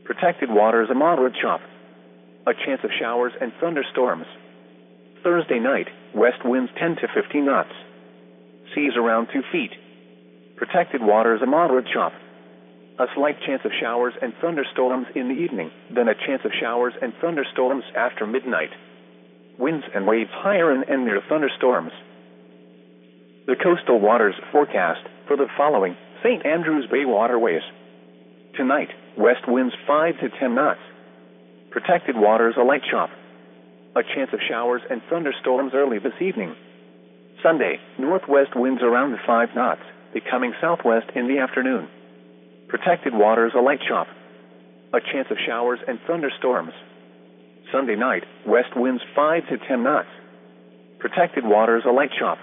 Protected waters a moderate chop. A chance of showers and thunderstorms. Thursday night, west winds 10 to 15 knots. Seas around 2 feet. Protected waters a moderate chop. A slight chance of showers and thunderstorms in the evening, then a chance of showers and thunderstorms after midnight. Winds and waves higher and near thunderstorms. The coastal waters forecast for the following St. Andrews Bay waterways. Tonight, west winds 5 to 10 knots. Protected waters a light chop. A chance of showers and thunderstorms early this evening. Sunday, northwest winds around 5 knots, becoming southwest in the afternoon. Protected waters a light chop. A chance of showers and thunderstorms. Sunday night, west winds 5 to 10 knots. Protected waters a light chop.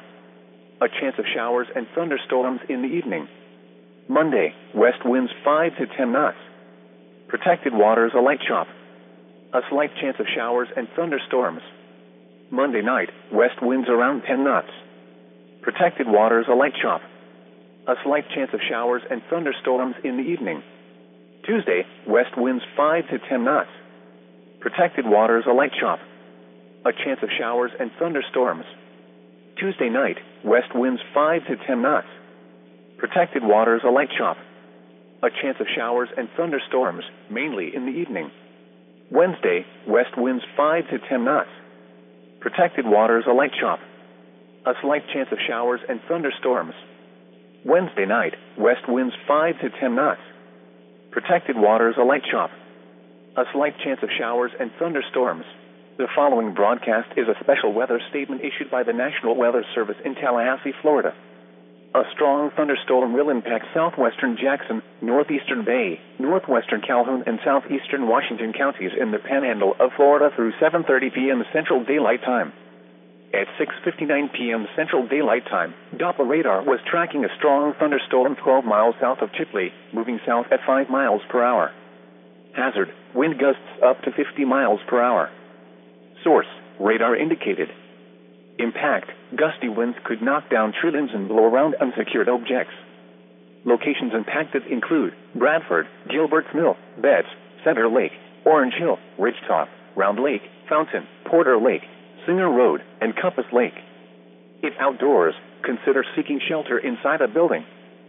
A chance of showers and thunderstorms in the evening. Monday, west winds 5 to 10 knots. Protected waters a light chop. A slight chance of showers and thunderstorms. Monday night, west winds around 10 knots. Protected waters a light chop. A slight chance of showers and thunderstorms in the evening. Tuesday, west winds 5 to 10 knots. Protected waters a light chop. A chance of showers and thunderstorms. Tuesday night, west winds 5 to 10 knots. Protected waters a light chop. A chance of showers and thunderstorms, mainly in the evening. Wednesday, west winds 5 to 10 knots. Protected waters a light chop. A slight chance of showers and thunderstorms. Wednesday night, west winds 5 to 10 knots. Protected waters a light chop. A slight chance of showers and thunderstorms. The following broadcast is a special weather statement issued by the National Weather Service in Tallahassee, Florida. A strong thunderstorm will impact southwestern Jackson, northeastern Bay, northwestern Calhoun, and southeastern Washington counties in the panhandle of Florida through 7:30 p.m. Central Daylight Time. At 6:59 p.m. Central Daylight Time, Doppler radar was tracking a strong thunderstorm 12 miles south of Chipley, moving south at 5 miles per hour. Hazard, wind gusts up to 50 miles per hour. Source, radar indicated. Impact, gusty winds could knock down tree limbs and blow around unsecured objects. Locations impacted include Bradford, Gilbert's Mill, Betts, Center Lake, Orange Hill, Ridgetop, Round Lake, Fountain, Porter Lake, Singer Road, and Compass Lake. If outdoors, consider seeking shelter inside a building.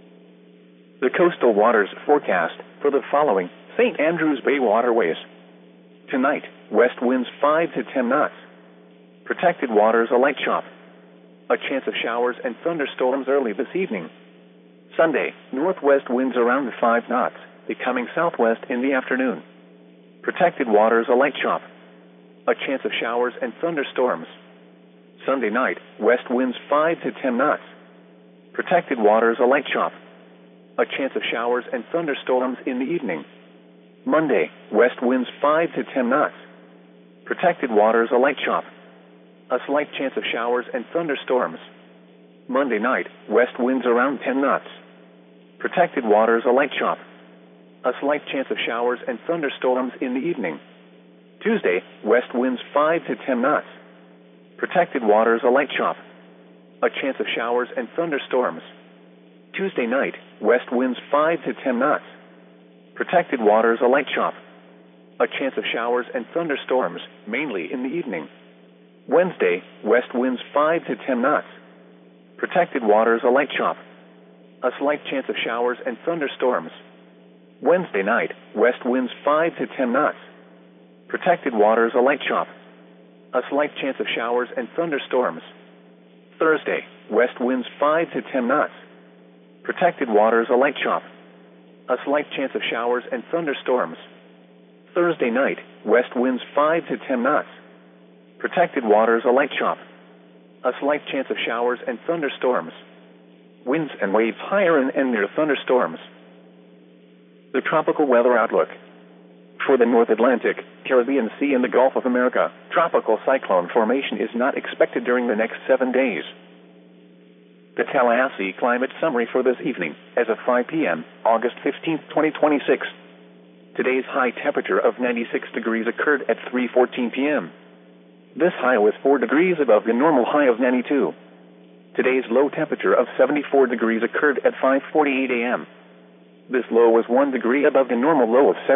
The coastal waters forecast for the following St. Andrews Bay waterways. Tonight, west winds 5 to 10 knots. Protected waters a light chop. A chance of showers and thunderstorms early this evening. Sunday, northwest winds around 5 knots, becoming southwest in the afternoon. Protected waters a light chop. A chance of showers and thunderstorms. Sunday night, west winds 5 to 10 knots. Protected waters a light chop. A chance of showers and thunderstorms in the evening. Monday, west winds 5 to 10 knots. Protected waters a light chop. A slight chance of showers and thunderstorms. Monday night, west winds around 10 knots. Protected waters a light chop. A slight chance of showers and thunderstorms in the evening. Tuesday, west winds 5 to 10 knots. Protected waters a light chop. A chance of showers and thunderstorms. Tuesday night, west winds 5 to 10 knots. Protected waters a light chop. A chance of showers and thunderstorms, mainly in the evening. Wednesday, west winds 5 to 10 knots. Protected waters a light chop. A slight chance of showers and thunderstorms. Wednesday night, west winds 5 to 10 knots. Protected waters a light chop. A slight chance of showers and thunderstorms. Thursday, west winds 5 to 10 knots. Protected waters a light chop. A slight chance of showers and thunderstorms. Thursday night, west winds 5 to 10 knots. Protected waters a light chop. A slight chance of showers and thunderstorms. Winds and waves higher and near thunderstorms. The tropical weather outlook. For the North Atlantic, Caribbean Sea, and the Gulf of America, tropical cyclone formation is not expected during the next 7 days. The Tallahassee climate summary for this evening, as of 5 p.m., August 15, 2026. Today's high temperature of 96 degrees occurred at 3:14 p.m. This high was 4 degrees above the normal high of 92. Today's low temperature of 74 degrees occurred at 5:48 a.m. This low was 1 degree above the normal low of 7.